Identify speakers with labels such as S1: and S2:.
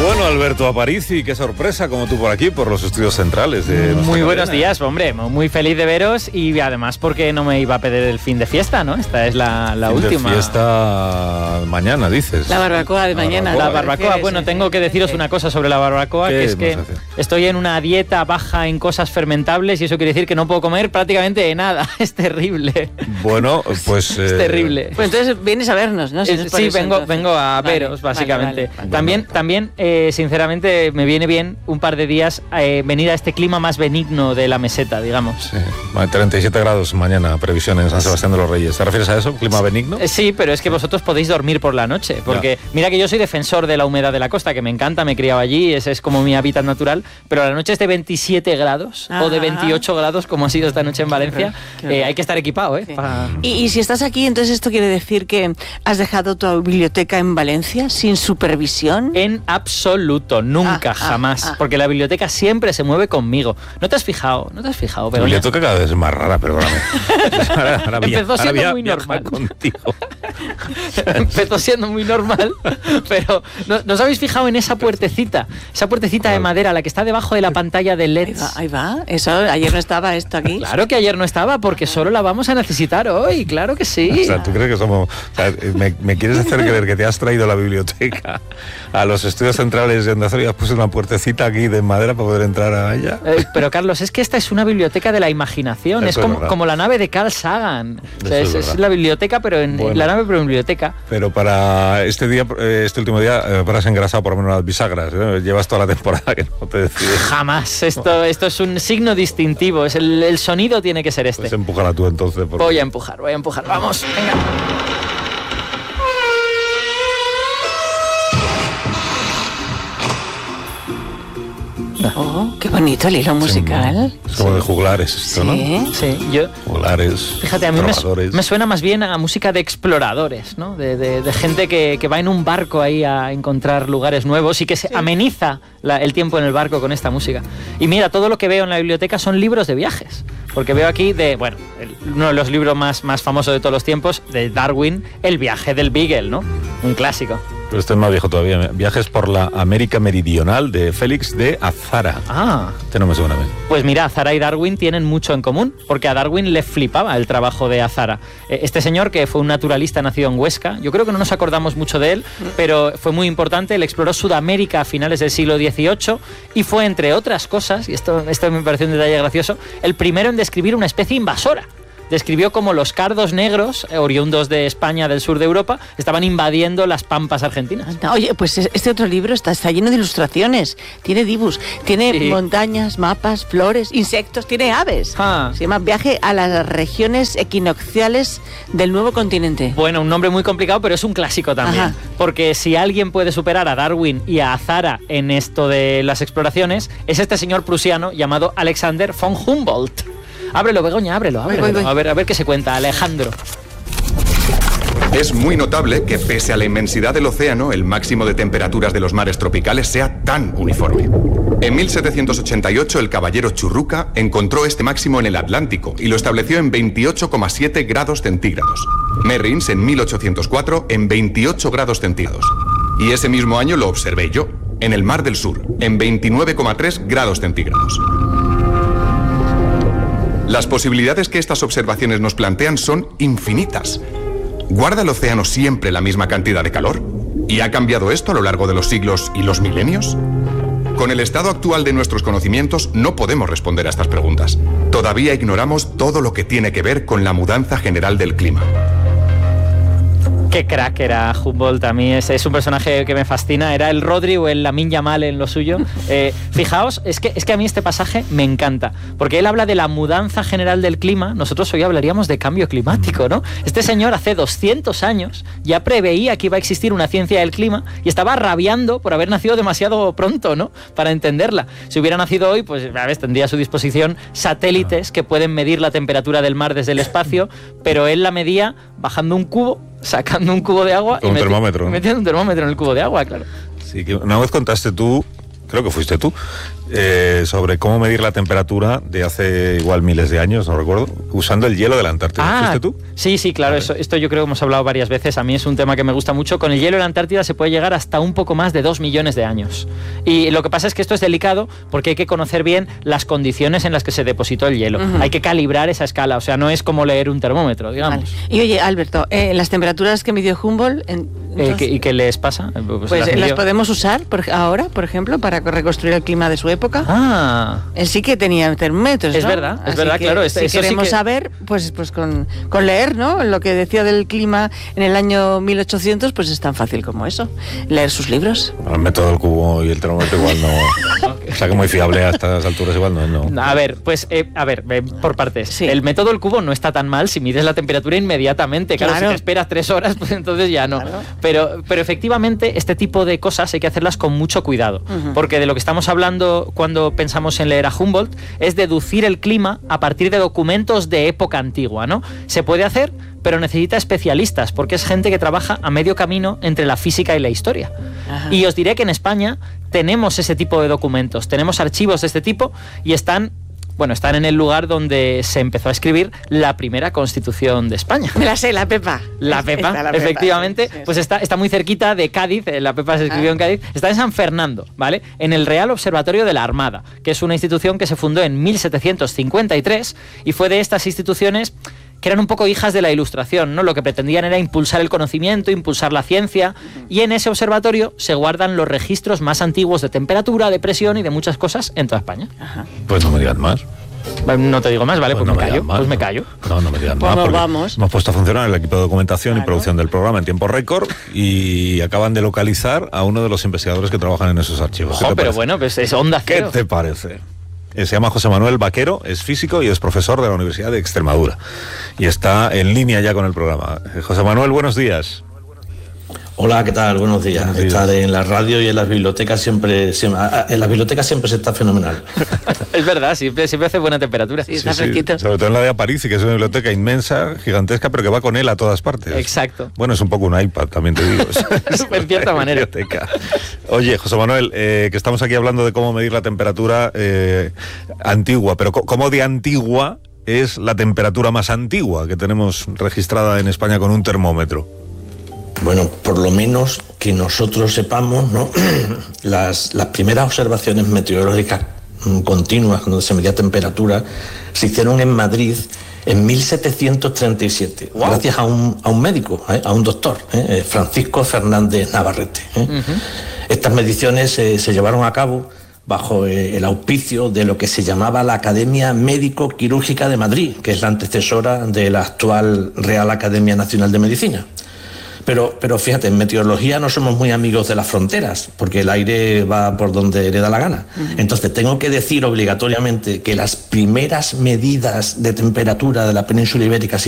S1: Bueno, Alberto Aparici, qué sorpresa, como tú por aquí, por los estudios centrales de
S2: Muy buenos días, hombre, muy feliz de veros y además porque no me iba a perder el fin de fiesta, ¿no? Esta es la última.
S1: De fiesta mañana, dices.
S3: La barbacoa de mañana.
S2: La barbacoa, bueno, tengo que deciros una cosa sobre la barbacoa, que es que estoy en una dieta baja en cosas fermentables y eso quiere decir que no puedo comer prácticamente de nada. Es terrible.
S1: Bueno, pues...
S2: es terrible.
S3: Pues entonces vienes a vernos, ¿no?
S2: Sí, vengo a veros, básicamente.
S3: Vale.
S2: También, sinceramente, me viene bien un par de días venir a este clima más benigno de la meseta, digamos.
S1: Sí, 37 grados mañana, previsión en San Sebastián de los Reyes. ¿Te refieres a eso? ¿Clima benigno?
S2: Sí, pero es que vosotros podéis dormir por la noche, porque mira que yo soy defensor de la humedad de la costa, que me encanta, me he criado allí, ese es como mi hábitat natural, pero la noche es de 27 grados o de 28 grados, como ha sido esta noche en Valencia. Hay que estar equipado, ¿eh?
S3: Sí. Y si estás aquí, entonces esto quiere decir que has dejado tu biblioteca en Valencia sin supervisión.
S2: En absoluto, nunca, jamás. Porque la biblioteca siempre se mueve conmigo. ¿No te has fijado? La
S1: biblioteca cada vez es más rara, perdóname.
S2: Empezó siendo muy normal.
S1: Contigo.
S2: Empezó siendo muy normal, pero ¿no os habéis fijado en esa puertecita? Esa puertecita de madera, la que está debajo de la pantalla de LEDs.
S3: Ahí va. Eso, ayer no estaba esto aquí.
S2: Claro que ayer no estaba, porque solo la vamos a necesitar hoy, claro que sí.
S1: O sea, ¿tú crees que somos...? O sea, ¿me quieres hacer creer que te has traído la biblioteca a los estudios centrales de Onda Cero y has puesto una puertiercita aquí de madera para poder entrar a ella?
S2: Pero Carlos, es que esta es una biblioteca de la imaginación, es como la nave de Carl Sagan. O sea, es la biblioteca, pero la nave, pero en biblioteca.
S1: Pero para este último día, paras engrasado por lo menos las bisagras, ¿eh? Llevas toda la temporada que no te decides.
S2: Jamás, esto es un signo distintivo, el sonido tiene que ser este.
S1: Pues empújala tú entonces.
S2: Voy a empujar, vamos, venga.
S3: Oh, qué bonito el hilo musical.
S1: Es como de juglares esto, ¿no?
S2: Sí,
S1: juglares.
S2: Fíjate, a mí me suena más bien a música de exploradores, ¿no? De gente que va en un barco ahí a encontrar lugares nuevos y que se ameniza el tiempo en el barco con esta música. Y mira, todo lo que veo en la biblioteca son libros de viajes. Porque veo aquí uno de los libros más famosos de todos los tiempos, de Darwin, El viaje del Beagle, ¿no? Un clásico.
S1: Pero este es más viejo todavía. Viajes por la América Meridional, de Félix de Azara. Este no me suena bien.
S2: Pues mira, Azara y Darwin tienen mucho en común, porque a Darwin le flipaba el trabajo de Azara. Este señor, que fue un naturalista nacido en Huesca, yo creo que no nos acordamos mucho de él, pero fue muy importante. Él exploró Sudamérica a finales del siglo XVIII y fue, entre otras cosas, y esto me pareció un detalle gracioso, el primero en describir una especie invasora. Describió cómo los cardos negros, oriundos de España, del sur de Europa, estaban invadiendo las pampas argentinas.
S3: Oye, pues este otro libro está lleno de ilustraciones, tiene dibujos, tiene montañas, mapas, flores, insectos, tiene aves. Se llama Viaje a las regiones equinocciales del nuevo continente.
S2: Bueno, un nombre muy complicado, pero es un clásico también. Porque si alguien puede superar a Darwin y a Azara en esto de las exploraciones, es este señor prusiano llamado Alexander von Humboldt. Ábrelo, Begoña, ábrelo.
S3: Voy.
S2: A ver qué se cuenta, Alejandro.
S4: Es muy notable que, pese a la inmensidad del océano, el máximo de temperaturas de los mares tropicales sea tan uniforme. En 1788, el caballero Churruca encontró este máximo en el Atlántico y lo estableció en 28,7 grados centígrados. Merrins, en 1804, en 28 grados centígrados. Y ese mismo año lo observé yo, en el Mar del Sur, en 29,3 grados centígrados. Las posibilidades que estas observaciones nos plantean son infinitas. ¿Guarda el océano siempre la misma cantidad de calor? ¿Y ha cambiado esto a lo largo de los siglos y los milenios? Con el estado actual de nuestros conocimientos no podemos responder a estas preguntas. Todavía ignoramos todo lo que tiene que ver con la mudanza general del clima.
S2: Qué crack era Humboldt. A mí es un personaje que me fascina. Era el Rodri o el Lamine Yamal en lo suyo. Fijaos, es que a mí este pasaje me encanta, porque él habla de la mudanza general del clima. Nosotros hoy hablaríamos de cambio climático, ¿no? Este señor hace 200 años ya preveía que iba a existir una ciencia del clima y estaba rabiando por haber nacido demasiado pronto, ¿no? Para entenderla. Si hubiera nacido hoy, pues a ver, tendría a su disposición satélites que pueden medir la temperatura del mar desde el espacio, pero él la medía bajando un cubo, sacando un cubo de agua
S1: y metiendo
S2: un termómetro en el cubo de agua, claro.
S1: Sí, que una vez contaste tú, creo que fuiste tú, sobre cómo medir la temperatura de hace igual miles de años, no recuerdo, usando el hielo de la Antártida. ¿Fuiste tú?
S2: Sí, claro, esto yo creo que hemos hablado varias veces. A mí es un tema que me gusta mucho. Con el hielo de la Antártida se puede llegar hasta un poco más de 2 millones de años. Y lo que pasa es que esto es delicado porque hay que conocer bien las condiciones en las que se depositó el hielo. Hay que calibrar esa escala, o sea, no es como leer un termómetro, digamos.
S3: Vale. Y oye, Alberto, las temperaturas que midió Humboldt...
S2: ¿Y qué les pasa?
S3: Pues las podemos usar ahora, por ejemplo, para reconstruir el clima de su época. Él sí que tenía termómetros,
S2: Es
S3: ¿no?
S2: verdad,
S3: que,
S2: claro.
S3: Si queremos saber, pues con leer, ¿no? Lo que decía del clima en el año 1800, pues es tan fácil como eso. Leer sus libros.
S1: El método del cubo y el termómetro igual no... O sea, que muy fiable a estas alturas igual no.
S2: A ver, por partes.
S3: Sí.
S2: El método del cubo no está tan mal si mides la temperatura inmediatamente. Claro, si te esperas 3 horas, pues entonces ya no. Claro. Pero efectivamente, este tipo de cosas hay que hacerlas con mucho cuidado. Porque de lo que estamos hablando cuando pensamos en leer a Humboldt es deducir el clima a partir de documentos de época antigua, ¿no? Se puede hacer, pero necesita especialistas, porque es gente que trabaja a medio camino entre la física y la historia. Ajá. Y os diré que en España tenemos ese tipo de documentos, tenemos archivos de este tipo y están en el lugar donde se empezó a escribir la primera Constitución de España.
S3: Me la sé, la Pepa.
S2: La Pepa, efectivamente, sí. Pues está muy cerquita de Cádiz, la Pepa se escribió en Cádiz, está en San Fernando, ¿vale? En el Real Observatorio de la Armada, que es una institución que se fundó en 1753 y fue de estas instituciones que eran un poco hijas de la Ilustración, ¿no? Lo que pretendían era impulsar el conocimiento, impulsar la ciencia, y en ese observatorio se guardan los registros más antiguos de temperatura, de presión y de muchas cosas en toda España.
S1: Ajá. Pues no me digas más.
S2: No te digo más, ¿vale? Pues
S1: no
S2: me callo. Pues me callo.
S1: No me digas más.
S3: Pues vamos.
S1: Hemos puesto a funcionar el equipo de documentación y producción del programa en tiempo récord y acaban de localizar a uno de los investigadores que trabajan en esos archivos.
S2: Pero bueno, pues es Onda Cero.
S1: ¿Qué te parece? Se llama José Manuel Vaquero, es físico y es profesor de la Universidad de Extremadura. Y está en línea ya con el programa. José Manuel, buenos días.
S5: Hola, ¿qué tal? Buenos días. Estar en la radio y en las bibliotecas siempre se está fenomenal.
S2: Es verdad, siempre hace buena temperatura.
S3: Sí, está fresquito.
S1: Sobre todo en la de Aparici, que es una biblioteca inmensa, gigantesca, pero que va con él a todas partes.
S2: Exacto.
S1: Bueno, es un poco un iPad, también te digo.
S2: En cierta manera.
S1: Biblioteca. Oye, José Manuel, que estamos aquí hablando de cómo medir la temperatura antigua, pero ¿cómo de antigua es la temperatura más antigua que tenemos registrada en España con un termómetro?
S5: Bueno, por lo menos que nosotros sepamos, ¿no? Las primeras observaciones meteorológicas continuas, donde se medía temperatura, se hicieron en Madrid en 1737, wow. Gracias a un médico, a un doctor, Francisco Fernández Navarrete. Estas mediciones se llevaron a cabo bajo el auspicio de lo que se llamaba la Academia Médico-Quirúrgica de Madrid, que es la antecesora de la actual Real Academia Nacional de Medicina. Pero fíjate, en meteorología no somos muy amigos de las fronteras, porque el aire va por donde le da la gana. Entonces tengo que decir obligatoriamente que las primeras medidas de temperatura de la península ibérica se